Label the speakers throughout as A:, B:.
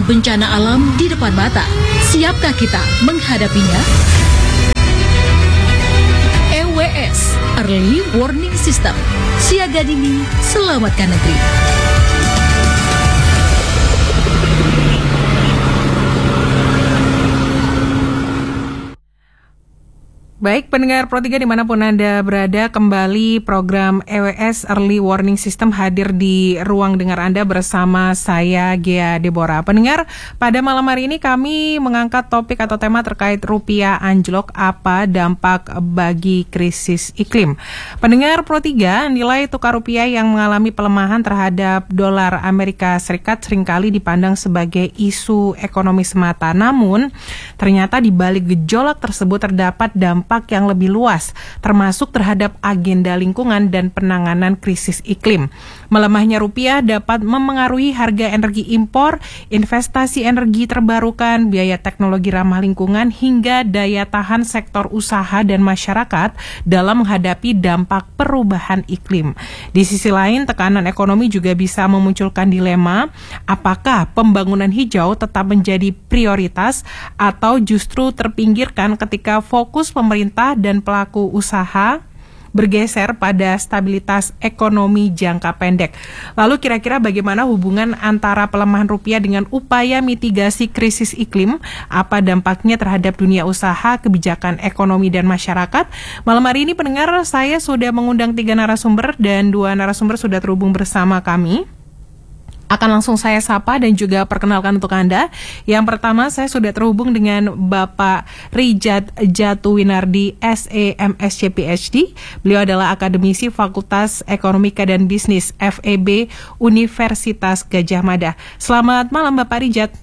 A: dengan bencana alam di depan mata. Siapkah kita menghadapinya? EWS, Early Warning System. Siaga dini, selamatkan negeri.
B: Baik, pendengar Pro 3 dimanapun Anda berada, kembali program EWS Early Warning System hadir di ruang dengar Anda bersama saya, Gia Deborah. Pendengar, pada malam hari ini kami mengangkat topik atau tema terkait rupiah anjlok, apa dampak bagi krisis iklim. Pendengar Pro 3, nilai tukar rupiah yang mengalami pelemahan terhadap dolar Amerika Serikat seringkali dipandang sebagai isu ekonomi semata. Namun, ternyata di balik gejolak tersebut terdapat dampak yang lebih luas, termasuk terhadap agenda lingkungan dan penanganan krisis iklim. Melemahnya rupiah dapat memengaruhi harga energi impor, investasi energi terbarukan, biaya teknologi ramah lingkungan, hingga daya tahan sektor usaha dan masyarakat dalam menghadapi dampak perubahan iklim. Di sisi lain, tekanan ekonomi juga bisa memunculkan dilema, apakah pembangunan hijau tetap menjadi prioritas atau justru terpinggirkan ketika fokus pemerintah dan pelaku usaha bergeser pada stabilitas ekonomi jangka pendek. Lalu kira-kira bagaimana hubungan antara pelemahan rupiah dengan upaya mitigasi krisis iklim? Apa dampaknya terhadap dunia usaha, kebijakan ekonomi dan masyarakat? Malam hari ini pendengar, saya sudah mengundang 3 narasumber dan 2 narasumber sudah terhubung bersama kami. Akan langsung saya sapa dan juga perkenalkan untuk Anda. Yang pertama, saya sudah terhubung dengan Bapak Rijat Jatuwinardi, SEMSC PhD. Beliau adalah akademisi Fakultas Ekonomika dan Bisnis FEB Universitas Gadjah Mada. Selamat malam Bapak Rijat.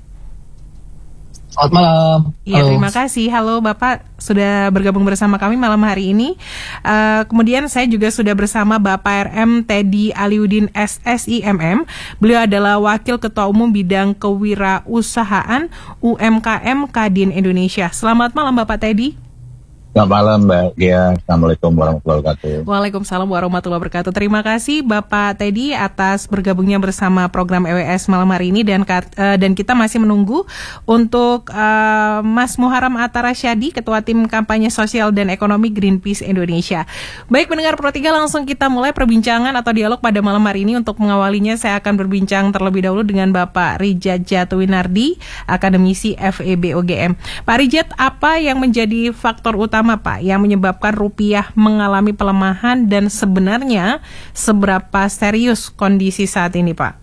C: Selamat malam.
B: Iya, terima kasih. Halo Bapak, sudah bergabung bersama kami malam hari ini. Kemudian saya juga sudah bersama Bapak RM Teddy Aliuddin SSIMM. Beliau adalah Wakil Ketua Umum Bidang Kewirausahaan UMKM Kadin Indonesia. Selamat malam Bapak Teddy.
C: Selamat malam Mbak Gia. Assalamualaikum warahmatullahi wabarakatuh.
B: Waalaikumsalam warahmatullahi wabarakatuh. Terima kasih Bapak Teddy atas bergabungnya bersama program EWS malam hari ini, dan kita masih menunggu untuk Mas Muharram Atarasyadi, Ketua Tim Kampanye Sosial dan Ekonomi Greenpeace Indonesia. Baik pendengar Pro 3, langsung kita mulai perbincangan atau dialog pada malam hari ini. Untuk mengawalinya saya akan berbincang terlebih dahulu dengan Bapak Rijat Jatuwinardi, akademisi FEB UGM. Pak Rijat, apa yang menjadi faktor utama Pak yang menyebabkan rupiah mengalami pelemahan, dan sebenarnya seberapa serius kondisi saat ini Pak?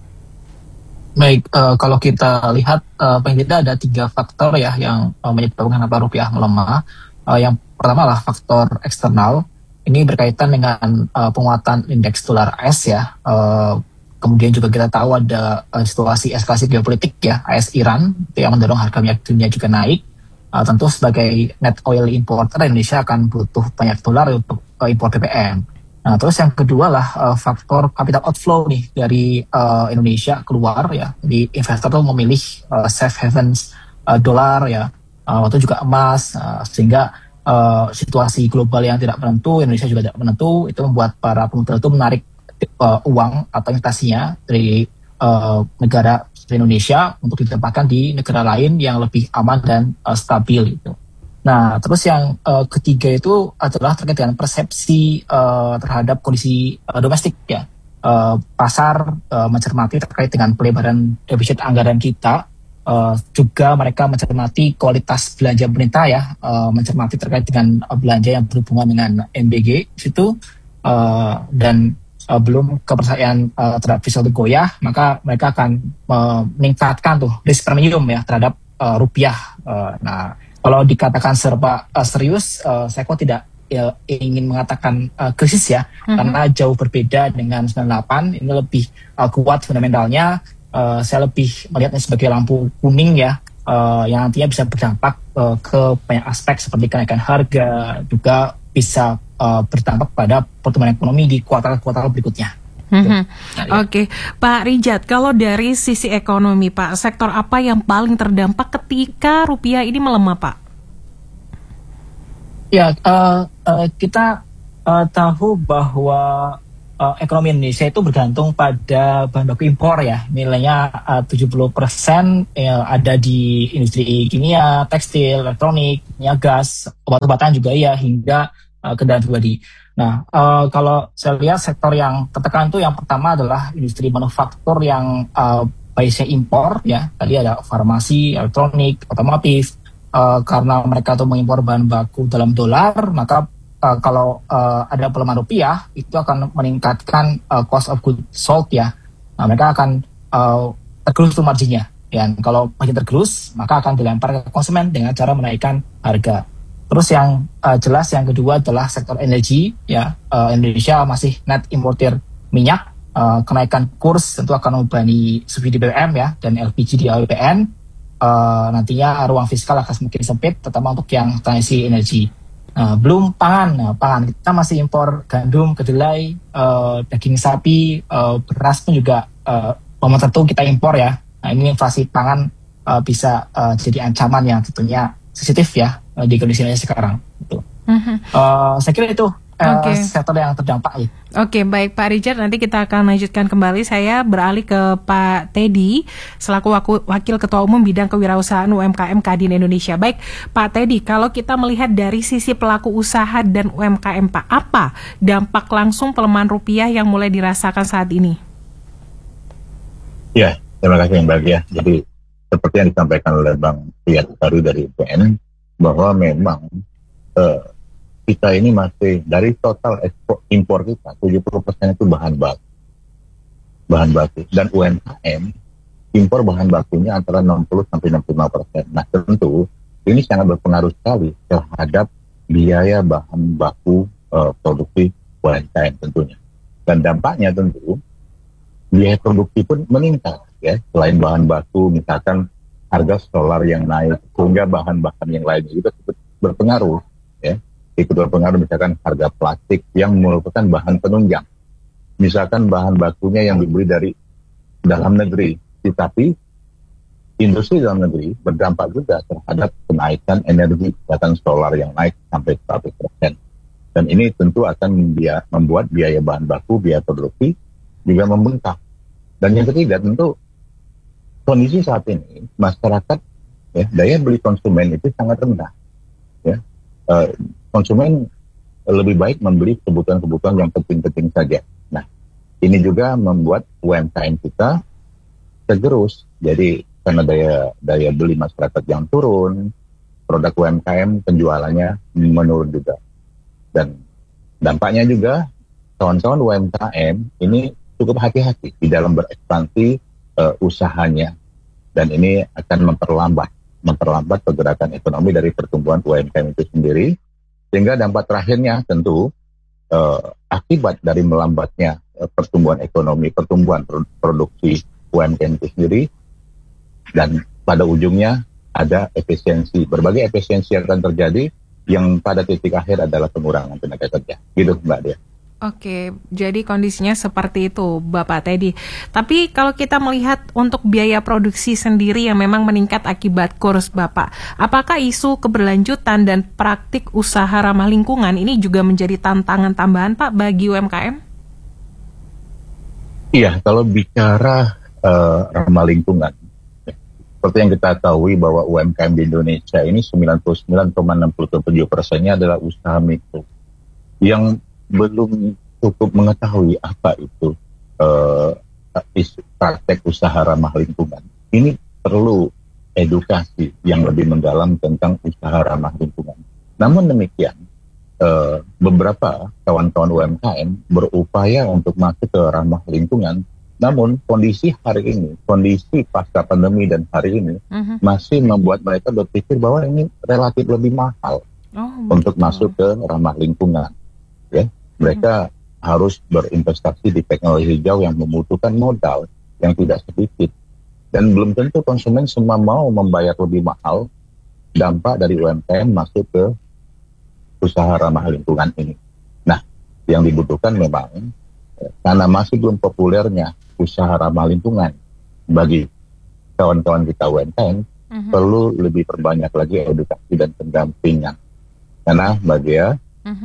C: Baik, kalau kita lihat paling tidak ada 3 faktor ya yang menyebabkan kenapa rupiah melemah. Yang pertama adalah faktor eksternal. Ini berkaitan dengan penguatan indeks dolar AS ya. Kemudian juga kita tahu ada situasi eskalasi geopolitik ya, AS Iran yang mendorong harga minyak dunia juga naik. Tentu sebagai net oil importer, Indonesia akan butuh banyak dolar untuk impor BBM. Nah, terus yang kedua lah faktor capital outflow nih dari Indonesia keluar ya. Jadi investor tuh memilih safe havens dolar ya, atau juga emas, sehingga situasi global yang tidak menentu, Indonesia juga tidak menentu, itu membuat para pemodal itu menarik uang atau investasinya dari negara Indonesia untuk ditempatkan di negara lain yang lebih aman dan stabil gitu. Nah, terus yang ketiga itu adalah terkait dengan persepsi terhadap kondisi domestik ya. Pasar mencermati terkait dengan pelebaran defisit anggaran kita, juga mereka mencermati kualitas belanja pemerintah ya, mencermati terkait dengan belanja yang berhubungan dengan MBG situ, dan belum kepercayaan terhadap fiscal goyah, maka mereka akan meningkatkan tuh risk premium ya terhadap rupiah. Nah, kalau dikatakan serba serius, saya kok tidak ingin mengatakan krisis ya, karena jauh berbeda dengan 98. Ini lebih kuat fundamentalnya. Saya lebih melihatnya sebagai lampu kuning ya, yang nantinya bisa berdampak ke banyak aspek seperti kenaikan harga, juga bisa berdampak pada pertumbuhan ekonomi di kuartal-kuartal berikutnya.
B: Oke, Pak Rijat, kalau dari sisi ekonomi Pak, sektor apa yang paling terdampak ketika rupiah ini melemah Pak?
C: Ya, kita tahu bahwa ekonomi Indonesia itu bergantung pada bahan baku impor ya. Nilainya 70% ada di industri kimia, tekstil, elektronik, minyak gas, obat-obatan juga ya, hingga kendaraan pribadi. Nah, kalau saya lihat sektor yang tertekan itu yang pertama adalah industri manufaktur yang base-nya impor ya. Tadi ada farmasi, elektronik, otomotif. Karena mereka tuh mengimpor bahan baku dalam dolar, maka kalau ada pelemahan rupiah itu akan meningkatkan cost of goods sold ya. Nah, mereka akan tergerus tuh marginnya. Dan kalau margin tergerus, maka akan dilempar ke konsumen dengan cara menaikkan harga. Terus yang jelas yang kedua adalah sektor energi ya. Indonesia masih net importer minyak. Kenaikan kurs tentu akan membebani subsidi BBM ya dan LPG di APBN. Nantinya ruang fiskal akan semakin sempit, terutama untuk yang transisi energi. Belum pangan. Nah, pangan kita masih impor gandum, kedelai, daging sapi, beras pun juga momen tertentu kita impor ya. Nah, ini inflasi pangan bisa jadi ancaman yang tentunya sensitif ya di kondisi Indonesia sekarang. Gitu. Saya kira itu sektor yang terdampak ya.
B: Oke, baik Pak Richard, nanti kita akan lanjutkan kembali. Saya beralih ke Pak Teddy selaku Wakil Ketua Umum Bidang Kewirausahaan UMKM Kadin Indonesia. Baik, Pak Teddy, kalau kita melihat dari sisi pelaku usaha dan UMKM, Pak, apa dampak langsung pelemahan rupiah yang mulai dirasakan saat ini?
D: Ya, terima kasih Mbak ya. Jadi seperti yang disampaikan oleh Bang Riyad baru dari UPN, bahwa memang kita ini masih dari total impor kita 70% itu bahan baku dan UMKM impor bahan bakunya antara 60 sampai 65%. Nah, tentu ini sangat berpengaruh sekali terhadap biaya bahan baku produksi UMKM tentunya. Dan dampaknya tentu biaya produksi pun meningkat ya. Selain bahan baku, misalkan harga solar yang naik, sehingga bahan-bahan yang lainnya juga berpengaruh ya. Ikut berpengaruh misalkan harga plastik yang merupakan bahan penunjang. Misalkan bahan bakunya yang dibeli dari dalam negeri, tetapi industri dalam negeri berdampak juga terhadap kenaikan energi, misalkan solar yang naik sampai 100%. Dan ini tentu akan membuat biaya bahan baku, biaya produksi juga membengkak. Dan yang ketiga tentu kondisi saat ini masyarakat ya, daya beli konsumen itu sangat rendah. Ya. Konsumen lebih baik membeli kebutuhan-kebutuhan yang penting-penting saja. Nah, ini juga membuat UMKM kita tergerus. Jadi karena daya beli masyarakat yang turun, produk UMKM penjualannya menurun juga. Dan dampaknya juga kawan-kawan UMKM ini cukup hati-hati di dalam berekspansi usahanya. Dan ini akan memperlambat pergerakan ekonomi dari pertumbuhan UMKM itu sendiri. Sehingga dampak terakhirnya tentu akibat dari melambatnya pertumbuhan ekonomi, pertumbuhan produksi UMKM itu sendiri, dan pada ujungnya ada berbagai efisiensi yang akan terjadi, yang pada titik akhir adalah pengurangan tenaga kerja. Gitu Mbak Dia.
B: Oke, jadi kondisinya seperti itu Bapak Teddy. Tapi kalau kita melihat untuk biaya produksi sendiri yang memang meningkat akibat kurs Bapak, apakah isu keberlanjutan dan praktik usaha ramah lingkungan ini juga menjadi tantangan tambahan Pak bagi UMKM?
D: Iya, kalau bicara ramah lingkungan, seperti yang kita tahu bahwa UMKM di Indonesia ini 99,67%-nya adalah usaha mikro yang belum cukup mengetahui apa itu praktek usaha ramah lingkungan. Ini perlu edukasi yang lebih mendalam tentang usaha ramah lingkungan. Namun demikian, beberapa kawan-kawan UMKM berupaya untuk masuk ke ramah lingkungan. Namun kondisi hari ini, kondisi pasca pandemi dan hari ini masih membuat mereka berpikir bahwa ini relatif lebih mahal untuk masuk ke ramah lingkungan. Ya, mereka harus berinvestasi di teknologi hijau yang membutuhkan modal yang tidak sedikit, dan belum tentu konsumen semua mau membayar lebih mahal dampak dari UMKM masuk ke usaha ramah lingkungan ini. Nah, yang dibutuhkan memang karena masih belum populernya usaha ramah lingkungan bagi kawan-kawan kita UMKM, perlu lebih perbanyak lagi edukasi dan pendampingan. Karena bagi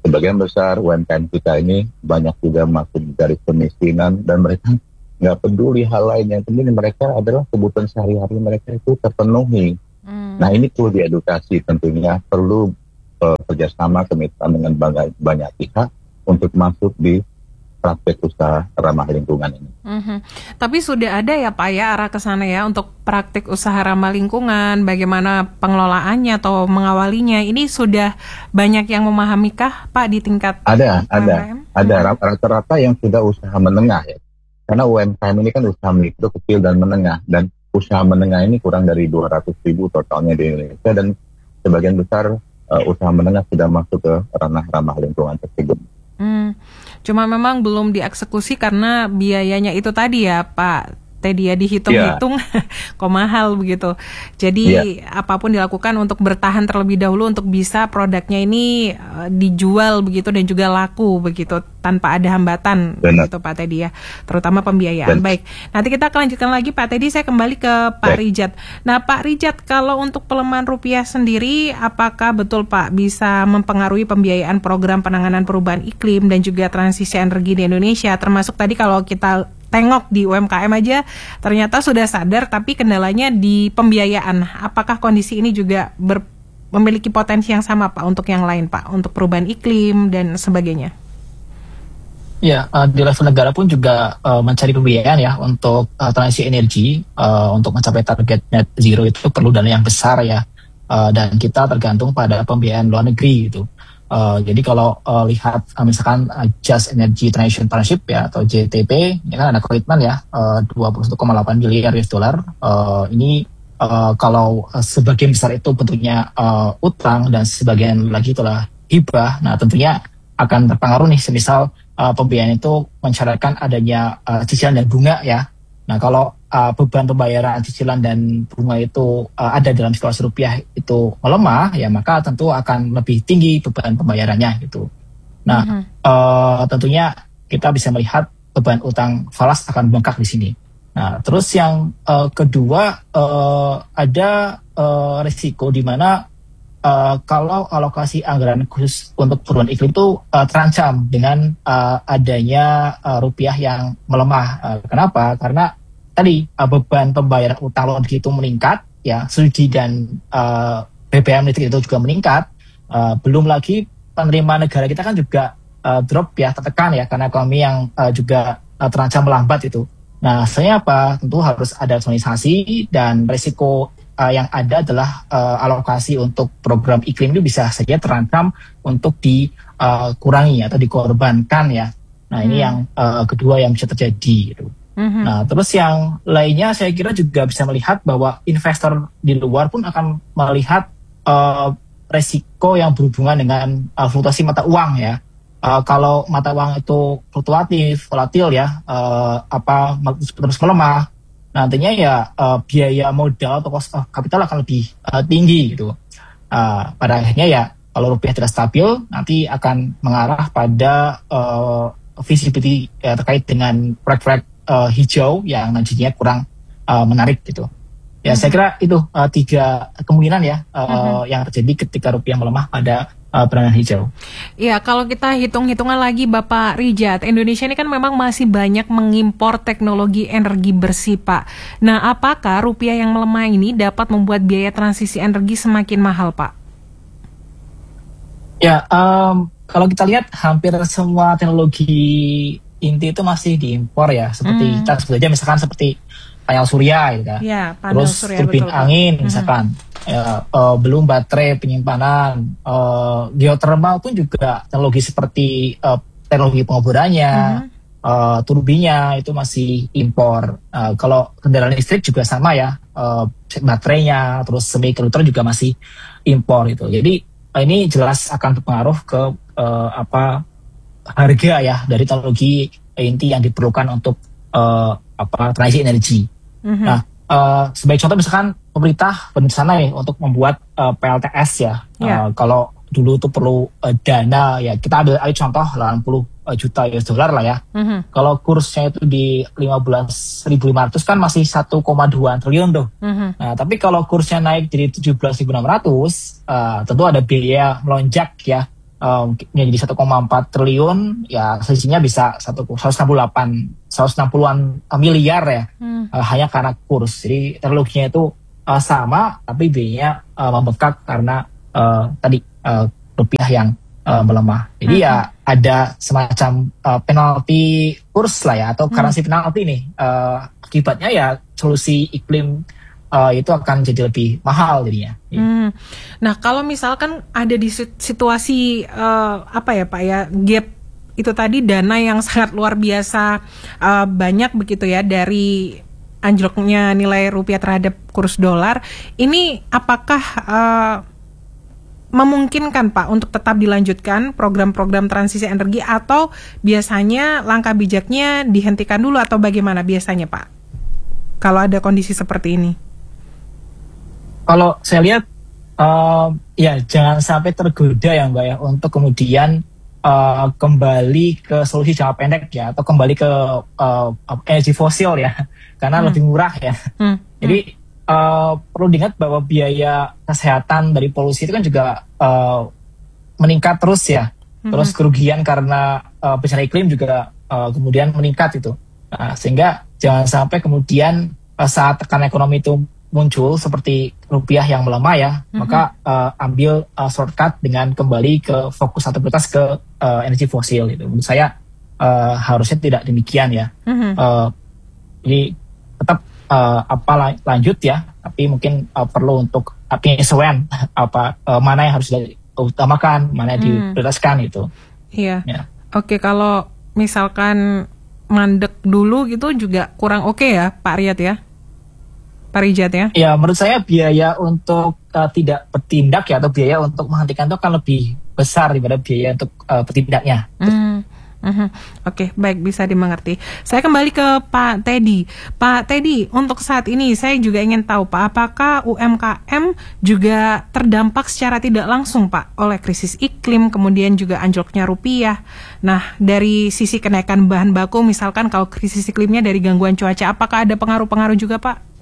D: sebagian besar UMKM kita ini banyak juga masuk dari kemiskinan dan mereka nggak peduli hal lain, yang penting mereka adalah kebutuhan sehari-hari mereka itu terpenuhi. Nah ini perlu diedukasi, tentunya perlu kerjasama kemitraan dengan banyak pihak untuk masuk di praktek usaha ramah lingkungan ini.
B: Tapi sudah ada ya Pak ya arah ke sana ya untuk praktik usaha ramah lingkungan, bagaimana pengelolaannya atau mengawalinya, ini sudah banyak yang memahamikah Pak di tingkat
D: Ada
B: UMKM?
D: rata-rata yang sudah usaha menengah ya, karena UMKM ini kan usaha mikro, kecil dan menengah, dan usaha menengah ini kurang dari 200.000 totalnya di Indonesia, dan sebagian besar usaha menengah sudah masuk ke ranah ramah lingkungan tersebut.
B: Cuma memang belum dieksekusi karena biayanya itu tadi ya Pak Teddy ya, dihitung-hitung kok mahal begitu. Jadi apapun dilakukan untuk bertahan terlebih dahulu untuk bisa produknya ini dijual begitu dan juga laku begitu tanpa ada hambatan begitu Pak Teddy ya, terutama pembiayaan. Baik, nanti kita akan lanjutkan lagi Pak Teddy, saya kembali ke Pak Rijat. Nah Pak Rijat, kalau untuk pelemahan rupiah sendiri apakah betul Pak bisa mempengaruhi pembiayaan program penanganan perubahan iklim dan juga transisi energi di Indonesia, termasuk tadi kalau kita tengok di UMKM aja ternyata sudah sadar tapi kendalanya di pembiayaan. Apakah kondisi ini juga memiliki potensi yang sama Pak untuk yang lain Pak, untuk perubahan iklim dan sebagainya?
C: Ya, di level negara pun juga mencari pembiayaan ya untuk transisi energi, untuk mencapai target net zero itu perlu dana yang besar ya, dan kita tergantung pada pembiayaan luar negeri gitu. Jadi kalau lihat misalkan Just Energy Transition Partnership ya atau JTP, ini kan ada komitmen ya 21,8 miliar US dollar. Ini kalau sebagian besar itu bentuknya utang dan sebagian lagi itulah hibah. Nah tentunya akan terpengaruh nih semisal pembiayaan itu mensyaratkan adanya cicilan dan bunga ya. Nah kalau beban pembayaran cicilan dan bunga itu ada dalam situasi rupiah itu melemah, ya maka tentu akan lebih tinggi beban pembayarannya gitu. Nah, tentunya kita bisa melihat beban utang falas akan bengkak di sini. Nah, terus yang kedua ada risiko di mana kalau alokasi anggaran khusus untuk perubahan iklim itu terancam dengan adanya rupiah yang melemah. Kenapa? Karena tadi beban pembayaran utang luar negeri itu meningkat, ya subsidi dan BBM listrik itu juga meningkat. Belum lagi penerimaan negara kita kan juga drop ya, tertekan ya karena ekonomi yang juga terancam melambat itu. Nah, saya apa? Tentu harus ada rasionalisasi dan risiko yang ada adalah alokasi untuk program iklim itu bisa saja terancam untuk dikurangi atau dikorbankan ya. Nah, ini yang kedua yang bisa terjadi gitu. Nah, terus yang lainnya saya kira juga bisa melihat bahwa investor di luar pun akan melihat resiko yang berhubungan dengan fluktuasi mata uang ya. Kalau mata uang itu fluktuatif, volatil ya, terus melemah, nantinya ya biaya modal atau cost of capital akan lebih tinggi gitu. Pada akhirnya ya kalau rupiah tidak stabil, nanti akan mengarah pada visibility terkait dengan proyek-proyek hijau yang nantinya kurang menarik gitu. Ya saya kira itu 3 kemungkinan ya yang terjadi ketika rupiah melemah pada penanganan hijau.
B: Ya kalau kita hitung-hitungan lagi Bapak Rijat, Indonesia ini kan memang masih banyak mengimpor teknologi energi bersih Pak. Nah apakah rupiah yang melemah ini dapat membuat biaya transisi energi semakin mahal Pak? Ya
C: kalau kita lihat hampir semua teknologi inti itu masih diimpor ya, seperti kita sebut aja misalkan seperti panel surya gitu ya, terus
B: surya,
C: turbin angin misalkan, belum baterai penyimpanan, geothermal pun juga teknologi seperti teknologi pengoborannya, turbinya itu masih impor. Kalau kendaraan listrik juga sama ya, baterainya, terus semiconductor juga masih impor itu. Jadi ini jelas akan berpengaruh ke harga ya dari teknologi inti yang diperlukan untuk transisi energi. Nah, sebagai contoh misalkan pemerintah berencana ya untuk membuat PLTS ya. Kalau dulu itu perlu dana ya, kita ambil contoh 80 juta US dollar lah ya. Kalau kursnya itu di 15.500 kan masih 1,2 triliun tuh. Nah, tapi kalau kursnya naik jadi 17.600, tentu ada biaya melonjak ya. menjadi 1,4 triliun, ya selisihnya bisa 160-an miliar ya, hanya karena kurs. Jadi teknologinya itu sama, tapi biayanya membengkak karena tadi rupiah yang melemah. Jadi ya ada semacam penalti kurs lah ya, atau currency penalti nih. Akibatnya ya solusi iklim itu akan jadi lebih mahal jadinya.
B: Nah, kalau misalkan ada di situasi apa ya Pak ya, gap itu tadi, dana yang sangat luar biasa banyak begitu ya dari anjloknya nilai rupiah terhadap kurs dolar, ini apakah memungkinkan Pak untuk tetap dilanjutkan program-program transisi energi, atau biasanya langkah bijaknya dihentikan dulu, atau bagaimana biasanya Pak kalau ada kondisi seperti ini?
C: Kalau saya lihat ya jangan sampai tergoda ya Mbak ya untuk kemudian kembali ke solusi jangka pendek ya, atau kembali ke energi fosil ya, karena lebih murah ya. Jadi perlu diingat bahwa biaya kesehatan dari polusi itu kan juga meningkat terus ya. Terus kerugian karena bencana iklim juga kemudian meningkat itu. Nah, sehingga jangan sampai kemudian saat tekanan ekonomi itu muncul seperti rupiah yang melemah ya, maka ambil shortcut dengan kembali ke fokus atau prioritas ke energi fosil itu. Menurut saya harusnya tidak demikian ya. Jadi tetap lanjut ya, tapi mungkin perlu untuk penyesuaian mana yang harus diutamakan, mana yang diprioritaskan itu.
B: Iya. Ya. Oke, kalau misalkan mandek dulu gitu juga kurang oke ya Pak Riyad ya? Pak Rijat ya? Ya,
C: menurut saya biaya untuk tidak bertindak ya, atau biaya untuk menghentikan itu akan lebih besar daripada biaya untuk bertindaknya.
B: Oke, baik, bisa dimengerti. Saya kembali ke Pak Teddy. Pak Teddy, untuk saat ini saya juga ingin tahu Pak, apakah UMKM juga terdampak secara tidak langsung Pak oleh krisis iklim, kemudian juga anjloknya rupiah. Nah, dari sisi kenaikan bahan baku, misalkan kalau krisis iklimnya dari gangguan cuaca, apakah ada pengaruh-pengaruh juga Pak?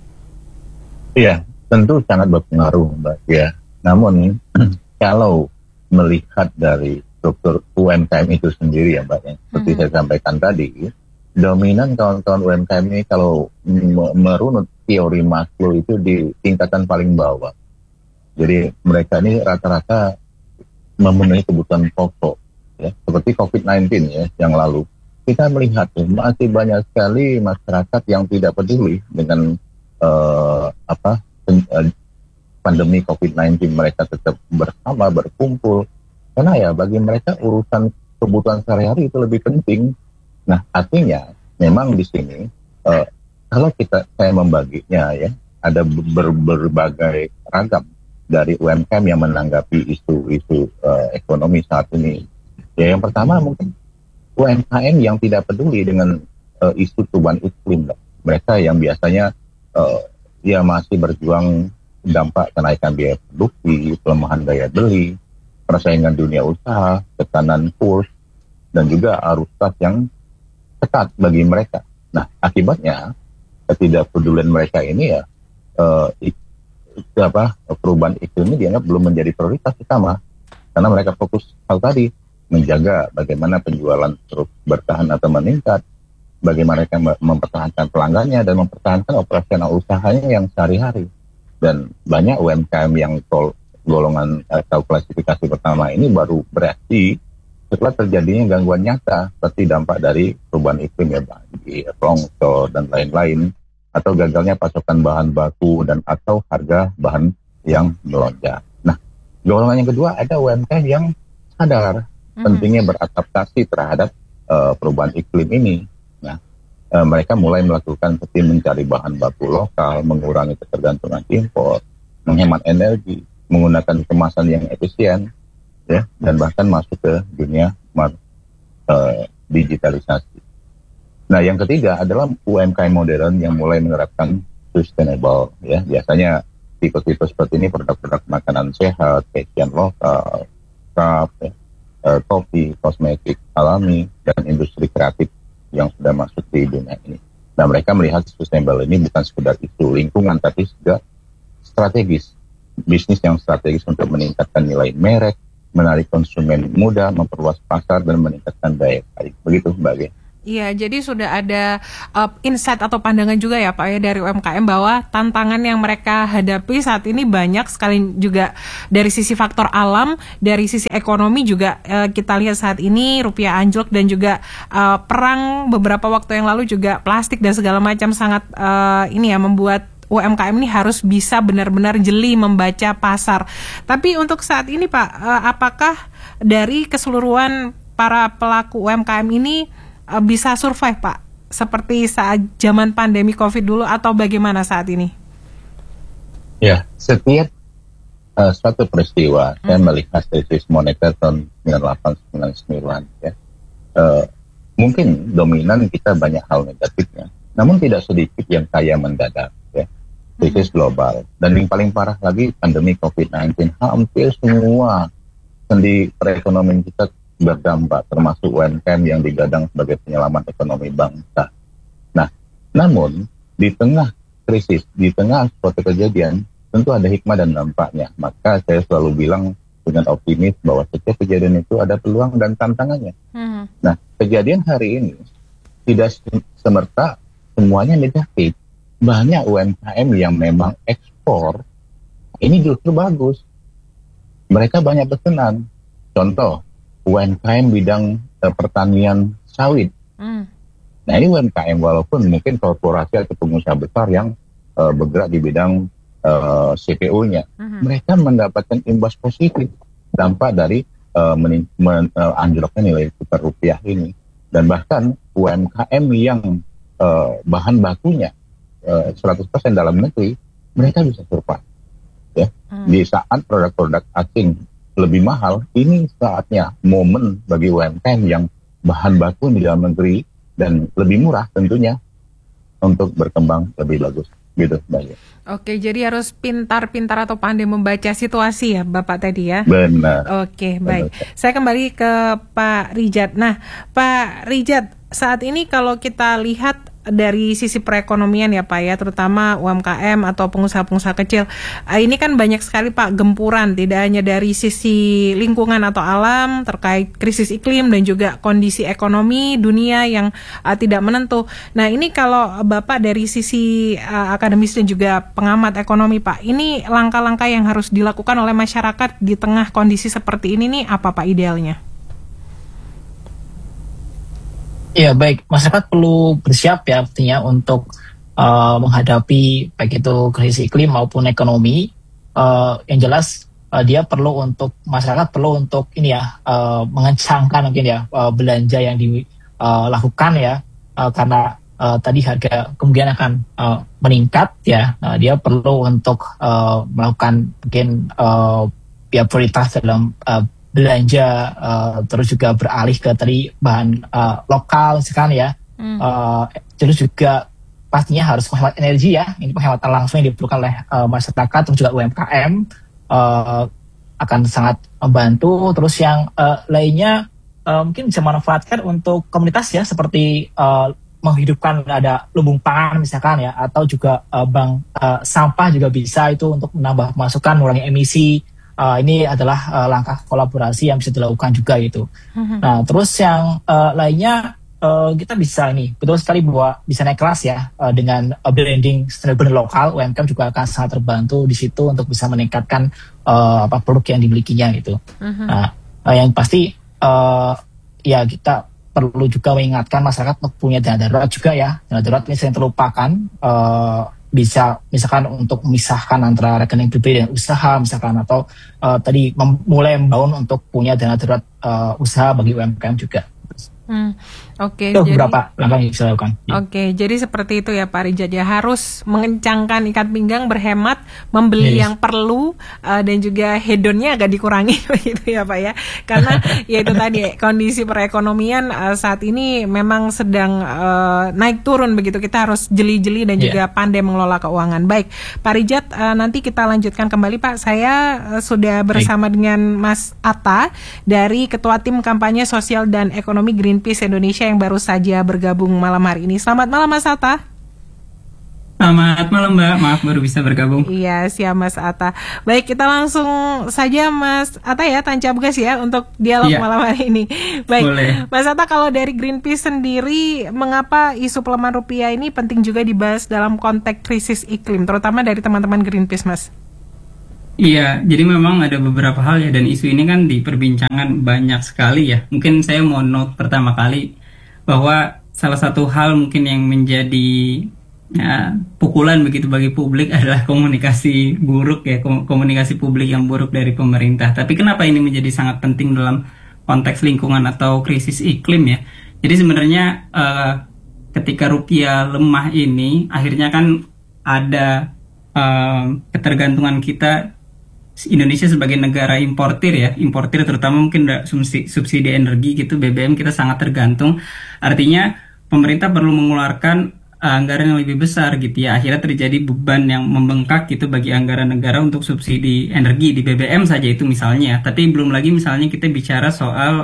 D: Iya, tentu sangat berpengaruh Mbak ya. Namun kalau melihat dari struktur UMKM itu sendiri ya Mbak ya, seperti saya sampaikan tadi, dominan kawan-kawan UMKM ini kalau merunut teori Maslow itu di tingkatan paling bawah. Jadi mereka ini rata-rata memenuhi kebutuhan pokok ya, seperti COVID-19 ya yang lalu. Kita melihat masih banyak sekali masyarakat yang tidak peduli dengan pandemi COVID-19. Mereka tetap bersama, berkumpul, karena ya bagi mereka urusan kebutuhan sehari-hari itu lebih penting. Nah, artinya memang di sini kalau saya membaginya ya, ada berbagai ragam dari UMKM yang menanggapi isu-isu ekonomi saat ini. Ya, yang pertama mungkin UMKM yang tidak peduli dengan isu perubahan iklim. Mereka yang biasanya dia masih berjuang dampak kenaikan biaya produksi, pelemahan daya beli, persaingan dunia usaha, tekanan kurs, dan juga arus kas yang ketat bagi mereka. Nah, akibatnya ketidakpedulian mereka ini ya perubahan iklim ini dianggap belum menjadi prioritas utama, karena mereka fokus hal tadi, menjaga bagaimana penjualan terus bertahan atau meningkat, bagaimana mereka mempertahankan pelanggannya dan mempertahankan operasional usahanya yang sehari-hari. Dan banyak UMKM yang golongan atau klasifikasi pertama ini baru bereaksi setelah terjadinya gangguan nyata seperti dampak dari perubahan iklim ya, banjir, longsor dan lain-lain, atau gagalnya pasokan bahan baku dan atau harga bahan yang melonjak. Nah, golongan yang kedua ada UMKM yang sadar pentingnya beradaptasi terhadap perubahan iklim ini. Nah, mereka mulai melakukan seperti mencari bahan baku lokal, mengurangi ketergantungan impor, menghemat energi, menggunakan kemasan yang efisien, ya, dan bahkan masuk ke dunia digitalisasi. Nah, yang ketiga adalah UMKM modern yang mulai menerapkan sustainable, ya. Biasanya tipe-tipe seperti ini produk-produk makanan sehat, fashion lokal, craft, ya, kopi, kosmetik alami, dan industri kreatif yang sudah masuk di dunia ini. Nah, mereka melihat sustainable ini bukan sekedar isu lingkungan, tapi juga strategis, bisnis yang strategis untuk meningkatkan nilai merek, menarik konsumen muda, memperluas pasar, dan meningkatkan daya saing. Begitu, Mbak Gia.
B: Iya, jadi sudah ada insight atau pandangan juga ya Pak ya dari UMKM bahwa tantangan yang mereka hadapi saat ini banyak sekali, juga dari sisi faktor alam, dari sisi ekonomi juga kita lihat saat ini rupiah anjlok, dan juga perang beberapa waktu yang lalu juga plastik dan segala macam sangat ini ya membuat UMKM ini harus bisa benar-benar jeli membaca pasar. Tapi untuk saat ini Pak, apakah dari keseluruhan para pelaku UMKM ini bisa survive Pak, seperti saat zaman pandemi COVID dulu, atau bagaimana saat ini?
D: Ya, setiap suatu peristiwa, saya melihat krisis moneter tahun 98-99 ya, mungkin dominan kita banyak hal negatifnya, namun tidak sedikit yang kaya mendadak ya, krisis global, dan yang paling parah lagi pandemi COVID-19, hampir semua sendi perekonomian kita berdampak, termasuk UMKM yang digadang sebagai penyelamat ekonomi bangsa. Nah, namun di tengah krisis, di tengah suatu kejadian, tentu ada hikmah dan dampaknya. Maka saya selalu bilang dengan optimis bahwa setiap kejadian itu ada peluang dan tantangannya. Nah, kejadian hari ini tidak semerta semuanya negatif. Banyak UMKM yang memang ekspor, ini justru bagus. Mereka banyak pesanan. Contoh, UMKM bidang pertanian sawit. Nah, ini UMKM walaupun mungkin korporasi atau pengusaha besar yang bergerak di bidang CPO-nya, mereka mendapatkan imbas positif dampak dari anjloknya nilai tukar rupiah ini. Dan bahkan UMKM yang bahan bakunya 100% dalam negeri, mereka bisa survive. Ya. Di saat produk-produk asing lebih mahal, ini saatnya momen bagi UMKM yang bahan baku di dalam negeri dan lebih murah tentunya untuk berkembang lebih bagus. Gitu, Mbak.
B: Oke, jadi harus pintar-pintar atau pandai membaca situasi ya Bapak tadi ya?
D: Benar.
B: Oke, baik. Saya kembali ke Pak Rijat. Nah, Pak Rijat, saat ini kalau kita lihat dari sisi perekonomian ya Pak ya, terutama UMKM atau pengusaha-pengusaha kecil, ini kan banyak sekali Pak gempuran, tidak hanya dari sisi lingkungan atau alam terkait krisis iklim dan juga kondisi ekonomi dunia yang tidak menentu. Nah, ini kalau Bapak dari sisi akademis dan juga pengamat ekonomi Pak, ini langkah-langkah yang harus dilakukan oleh masyarakat di tengah kondisi seperti ini nih apa Pak idealnya?
C: Ya baik, masyarakat perlu bersiap ya artinya untuk menghadapi baik itu krisis iklim maupun ekonomi. Yang jelas masyarakat perlu untuk ini ya mengencangkan mungkin ya belanja yang dilakukan ya, karena tadi harga kemungkinan akan meningkat ya. Dia perlu untuk melakukan mungkin ya prioritas dalam belanja, terus juga beralih ke tadi bahan lokal misalkan ya. Terus juga pastinya harus menghemat energi ya. Ini penghematan langsung yang diperlukan oleh masyarakat, terus juga UMKM akan sangat membantu. Terus yang lainnya mungkin bisa manfaatkan untuk komunitas ya, seperti menghidupkan ada lumbung pangan misalkan ya, atau juga bank sampah juga bisa itu untuk menambah masukan, mengurangi emisi. Ini adalah langkah kolaborasi yang bisa dilakukan juga gitu. Nah, terus yang lainnya kita bisa betul sekali bahwa bisa naik kelas ya dengan branding sustainable lokal. UMKM juga akan sangat terbantu di situ untuk bisa meningkatkan produk yang dimilikinya gitu. Nah, yang pasti ya kita perlu juga mengingatkan masyarakat untuk punya dana darurat juga ya. Dana darurat ini sering terlupakan. Bisa misalkan untuk memisahkan antara rekening pribadi dan usaha misalkan, atau tadi mulai membangun untuk punya dana darurat usaha bagi UMKM juga.
B: Oke,
C: itu
B: jadi
C: beberapa langkah yang bisa dilakukan.
B: Oke, jadi seperti itu ya Pak Rijat ya, harus mengencangkan ikat pinggang, berhemat, membeli yang perlu, dan juga hedonnya agak dikurangi begitu ya Pak ya, karena ya itu tadi kondisi perekonomian saat ini memang sedang naik turun begitu, kita harus jeli-jeli dan juga pandai mengelola keuangan. Baik, Pak Rijat, nanti kita lanjutkan kembali Pak. Saya sudah bersama dengan Mas Atta dari Ketua Tim Kampanye Sosial dan Ekonomi Greenpeace Indonesia yang baru saja bergabung malam hari ini. Selamat malam Mas Atta.
E: Selamat malam Mbak, maaf baru bisa bergabung.
B: Iya, siap Mas Atta. Baik, kita langsung saja Mas Atta ya, tancap gas ya untuk dialog
E: Iya.
B: malam hari ini. Baik,
E: Boleh.
B: Mas Atta, kalau dari Greenpeace sendiri, mengapa isu pelemahan rupiah ini penting juga dibahas dalam konteks krisis iklim, terutama dari teman-teman Greenpeace, Mas?
E: Iya, jadi memang ada beberapa hal ya, dan isu ini kan diperbincangkan banyak sekali ya. Mungkin saya mau note pertama kali bahwa salah satu hal mungkin yang menjadi pukulan begitu bagi publik adalah komunikasi buruk ya, komunikasi publik yang buruk dari pemerintah. Tapi kenapa ini menjadi sangat penting dalam konteks lingkungan atau krisis iklim ya? Jadi sebenarnya ketika rupiah lemah ini, akhirnya kan ada ketergantungan kita Indonesia sebagai negara importir terutama mungkin subsidi energi gitu, BBM kita sangat tergantung. Artinya pemerintah perlu mengeluarkan anggaran yang lebih besar gitu ya. Akhirnya terjadi beban yang membengkak gitu bagi anggaran negara untuk subsidi energi di BBM saja itu misalnya. Tapi belum lagi misalnya kita bicara soal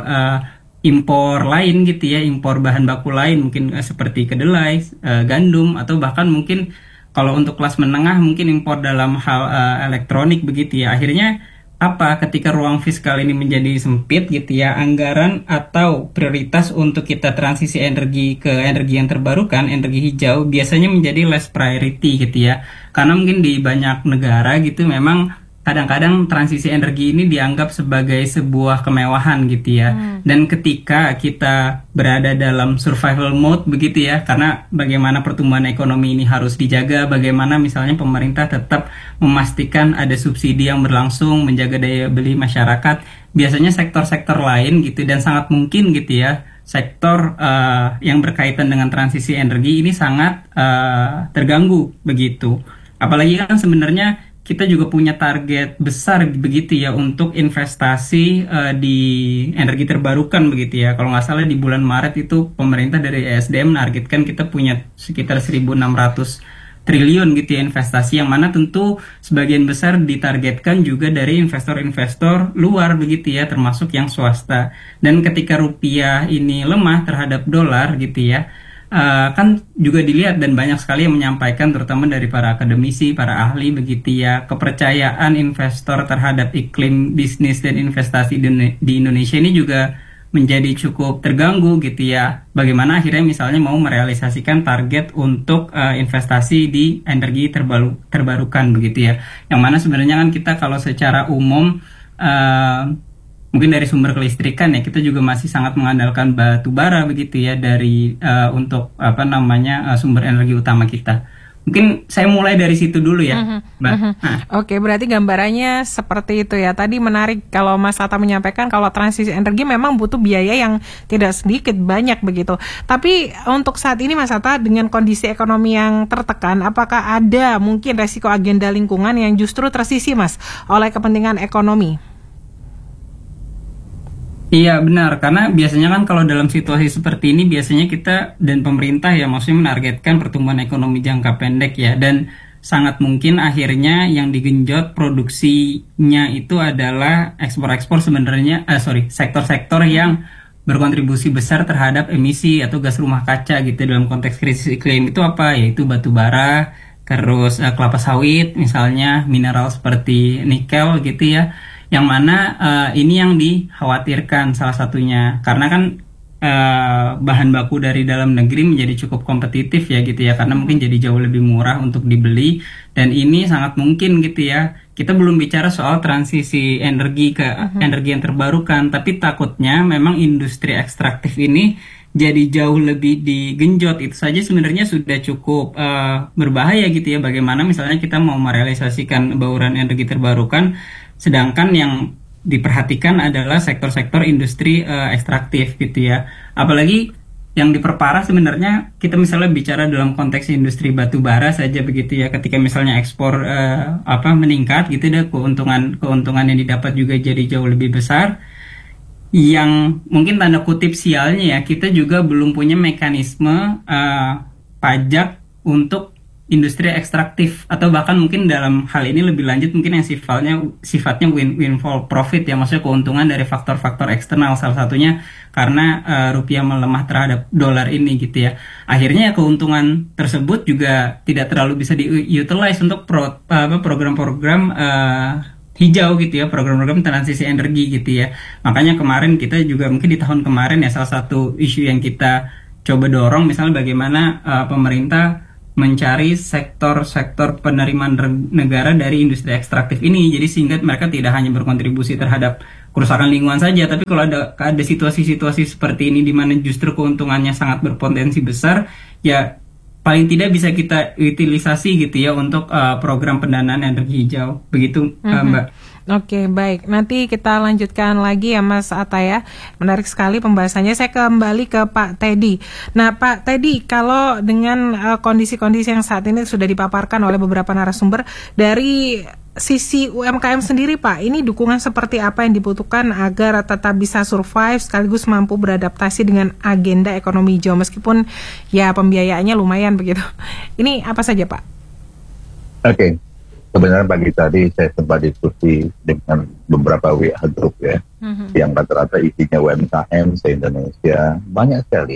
E: impor lain gitu ya, impor bahan baku lain mungkin seperti kedelai, gandum, atau bahkan mungkin kalau untuk kelas menengah mungkin impor dalam hal elektronik begitu ya. Akhirnya ketika ruang fiskal ini menjadi sempit gitu ya, anggaran atau prioritas untuk kita transisi energi ke energi yang terbarukan, energi hijau, biasanya menjadi less priority gitu ya. Karena mungkin di banyak negara gitu memang kadang-kadang transisi energi ini dianggap sebagai sebuah kemewahan gitu ya. Dan ketika kita berada dalam survival mode begitu ya, karena bagaimana pertumbuhan ekonomi ini harus dijaga, bagaimana misalnya pemerintah tetap memastikan ada subsidi yang berlangsung, menjaga daya beli masyarakat, biasanya sektor-sektor lain gitu, dan sangat mungkin gitu ya, sektor yang berkaitan dengan transisi energi ini sangat terganggu begitu. Apalagi kan sebenarnya kita juga punya target besar begitu ya untuk investasi di energi terbarukan begitu ya. Kalau nggak salah di bulan Maret itu pemerintah dari ESDM menargetkan kita punya sekitar 1.600 triliun gitu ya investasi, yang mana tentu sebagian besar ditargetkan juga dari investor-investor luar begitu ya, termasuk yang swasta. Dan ketika rupiah ini lemah terhadap dolar gitu ya, kan juga dilihat dan banyak sekali yang menyampaikan terutama dari para akademisi, para ahli begitu ya, kepercayaan investor terhadap iklim bisnis dan investasi di Indonesia ini juga menjadi cukup terganggu gitu ya. Bagaimana akhirnya misalnya mau merealisasikan target untuk investasi di energi terbarukan begitu ya. Yang mana sebenarnya kan kita kalau secara umum mungkin dari sumber kelistrikan ya, kita juga masih sangat mengandalkan batu bara begitu ya dari untuk sumber energi utama kita. Mungkin saya mulai dari situ dulu ya, Mbak.
B: Oke, berarti gambarannya seperti itu ya. Tadi menarik kalau Mas Atta menyampaikan kalau transisi energi memang butuh biaya yang tidak sedikit, banyak begitu. Tapi untuk saat ini Mas Atta dengan kondisi ekonomi yang tertekan, apakah ada mungkin resiko agenda lingkungan yang justru tersisih Mas oleh kepentingan ekonomi?
E: Iya benar, karena biasanya kan kalau dalam situasi seperti ini biasanya kita dan pemerintah ya maksudnya menargetkan pertumbuhan ekonomi jangka pendek ya, dan sangat mungkin akhirnya yang digenjot produksinya itu adalah ekspor-ekspor sebenarnya, sektor-sektor yang berkontribusi besar terhadap emisi atau gas rumah kaca gitu dalam konteks krisis iklim. Itu apa? Yaitu batu bara, terus kelapa sawit misalnya, mineral seperti nikel gitu ya. Yang mana ini yang dikhawatirkan salah satunya, karena kan bahan baku dari dalam negeri menjadi cukup kompetitif ya gitu ya, karena mungkin jadi jauh lebih murah untuk dibeli, dan ini sangat mungkin gitu ya. Kita belum bicara soal transisi energi ke energi yang terbarukan, tapi takutnya memang industri ekstraktif ini jadi jauh lebih digenjot. Itu saja sebenarnya sudah cukup berbahaya gitu ya, bagaimana misalnya kita mau merealisasikan bauran energi terbarukan, sedangkan yang diperhatikan adalah sektor-sektor industri ekstraktif gitu ya. Apalagi yang diperparah sebenarnya kita misalnya bicara dalam konteks industri batu bara saja begitu ya. Ketika misalnya ekspor meningkat gitu ya, keuntungan yang didapat juga jadi jauh lebih besar. Yang mungkin tanda kutip sialnya ya, kita juga belum punya mekanisme pajak untuk industri ekstraktif, atau bahkan mungkin dalam hal ini lebih lanjut mungkin yang sifatnya windfall profit ya, maksudnya keuntungan dari faktor-faktor eksternal, salah satunya karena rupiah melemah terhadap dolar ini gitu ya. Akhirnya keuntungan tersebut juga tidak terlalu bisa diutilize untuk program-program hijau gitu ya, program-program transisi energi gitu ya. Makanya kemarin kita juga mungkin di tahun kemarin ya, salah satu isu yang kita coba dorong misalnya bagaimana pemerintah mencari sektor-sektor penerimaan negara dari industri ekstraktif ini, jadi sehingga mereka tidak hanya berkontribusi terhadap kerusakan lingkungan saja, tapi kalau ada situasi-situasi seperti ini di mana justru keuntungannya sangat berpotensi besar, ya paling tidak bisa kita utilisasi gitu ya untuk program pendanaan energi hijau. Begitu Mbak.
B: Oke, baik. Nanti kita lanjutkan lagi ya Mas Atta ya. Menarik sekali pembahasannya. Saya kembali ke Pak Teddy. Nah Pak Teddy, kalau dengan kondisi-kondisi yang saat ini sudah dipaparkan oleh beberapa narasumber, dari sisi UMKM sendiri Pak, ini dukungan seperti apa yang dibutuhkan agar tetap bisa survive sekaligus mampu beradaptasi dengan agenda ekonomi hijau meskipun ya pembiayaannya lumayan begitu. Ini apa saja Pak?
D: Oke. Sebenarnya pagi tadi saya sempat diskusi dengan beberapa WA group ya, yang rata-rata isinya UMKM se-Indonesia. Banyak sekali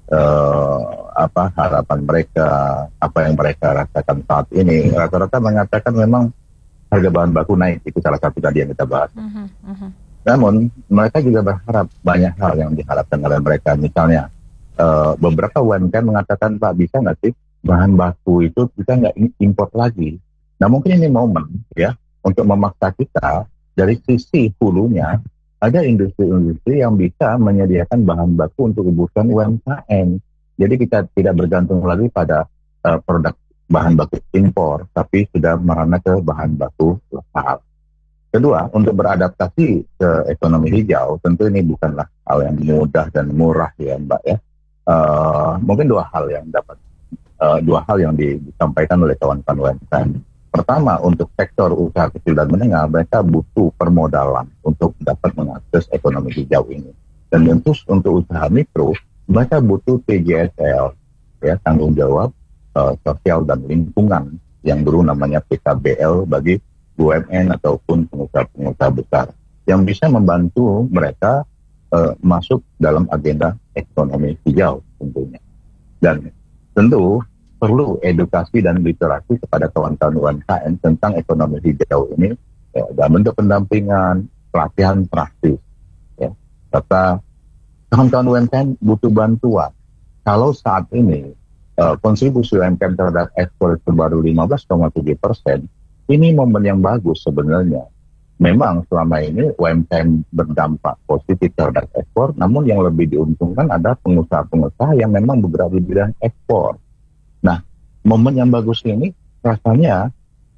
D: harapan mereka, apa yang mereka rasakan saat ini. Rata-rata mengatakan memang harga bahan baku naik, itu salah satu tadi yang kita bahas. Namun mereka juga berharap banyak hal yang diharapkan oleh mereka. Misalnya beberapa UMKM mengatakan, Pak, bisa nggak sih bahan baku itu kita nggak import lagi? Nah mungkin ini momen ya untuk memaksa kita dari sisi hulunya ada industri-industri yang bisa menyediakan bahan baku untuk kebutuhan UMKM. Jadi kita tidak bergantung lagi pada produk bahan baku impor, tapi sudah merana ke bahan baku lokal. Kedua, untuk beradaptasi ke ekonomi hijau, tentu ini bukanlah hal yang mudah dan murah ya Mbak ya. Mungkin dua hal yang disampaikan oleh kawan-kawan UMKM. Pertama, untuk sektor usaha kecil dan menengah, mereka butuh permodalan untuk dapat mengakses ekonomi hijau ini. Dan tentu untuk usaha mikro, mereka butuh TJSL, ya, tanggung jawab sosial dan lingkungan, yang dulu namanya PKBL bagi BUMN ataupun pengusaha-pengusaha besar, yang bisa membantu mereka masuk dalam agenda ekonomi hijau tentunya. Dan tentu perlu edukasi dan literasi kepada kawan-kawan UMKM tentang ekonomi hijau ini ya, dalam bentuk pendampingan, pelatihan praktis. Ya. Serta kawan-kawan UMKM butuh bantuan. Kalau saat ini kontribusi UMKM terhadap ekspor itu baru 15,7%, ini momen yang bagus sebenarnya. Memang selama ini UMKM berdampak positif terhadap ekspor, namun yang lebih diuntungkan ada pengusaha-pengusaha yang memang bergerak di bidang ekspor. Nah, momen yang bagus ini rasanya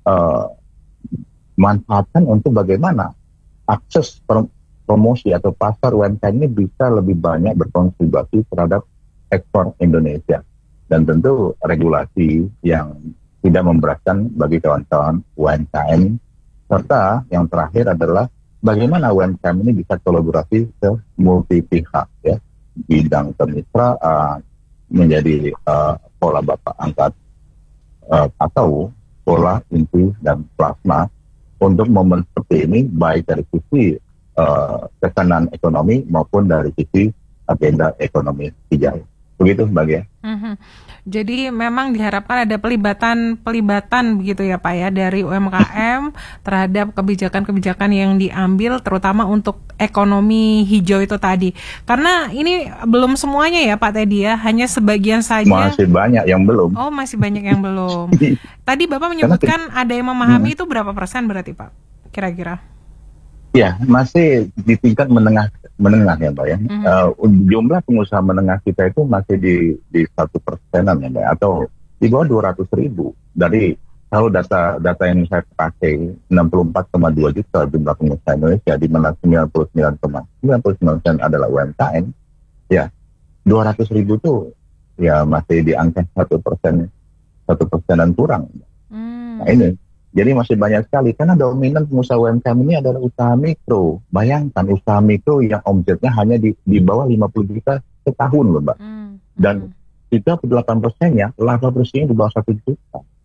D: manfaatkan untuk bagaimana akses promosi atau pasar UMKM ini bisa lebih banyak berkontribusi terhadap ekspor Indonesia. Dan tentu regulasi yang tidak memberatkan bagi kawan-kawan UMKM. Serta yang terakhir adalah bagaimana UMKM ini bisa kolaborasi ke multi pihak ya, bidang kemitraan, menjadi pola Bapak angkat atau pola inti dan plasma untuk momen seperti ini, baik dari sisi kesenangan ekonomi maupun dari sisi agenda ekonomi hijau. Begitu Mbak ya.
B: Jadi memang diharapkan ada pelibatan begitu ya Pak ya dari UMKM terhadap kebijakan-kebijakan yang diambil terutama untuk ekonomi hijau itu tadi. Karena ini belum semuanya ya Pak Teddy ya, hanya sebagian saja.
D: Masih banyak yang belum.
B: Oh, masih banyak yang belum. Tadi Bapak menyebutkan ada yang memahami itu berapa persen berarti Pak? Kira-kira?
D: Ya, masih di tingkat menengah ya Mbak ya. Jumlah pengusaha menengah kita itu masih di 1%-an ya Mbak, atau di bawah 200.000. Dari kalau data yang saya pakai 64,2 juta jumlah pengusaha Indonesia, di mana 99,99% adalah UMKM, ya 200.000 itu ya masih di angka 1%-an kurang. Nah ini. Jadi masih banyak sekali, karena dominan pengusaha UMKM ini adalah usaha mikro. Bayangkan usaha mikro yang omsetnya hanya di bawah 50 juta setahun loh Mbak. Dan 38%-nya, laba bersihnya di bawah 1 juta.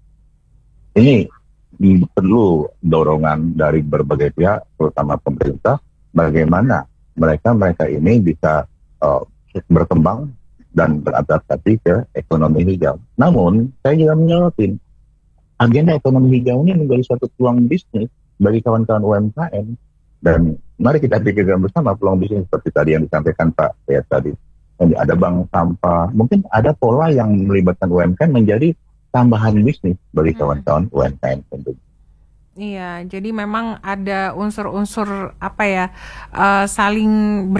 D: ini perlu dorongan dari berbagai pihak, terutama pemerintah, bagaimana mereka ini bisa berkembang dan beradaptasi ke ekonomi hijau. Namun, saya juga menyoroti agenda ekonomi hijau ini menjadi suatu peluang bisnis bagi kawan-kawan UMKM. Dan mari kita pikirkan bersama peluang bisnis seperti tadi yang disampaikan Pak Yayat tadi. Jadi ada bank sampah, mungkin ada pola yang melibatkan UMKM menjadi tambahan bisnis bagi kawan-kawan UMKM tentunya.
B: Iya, jadi memang ada unsur-unsur saling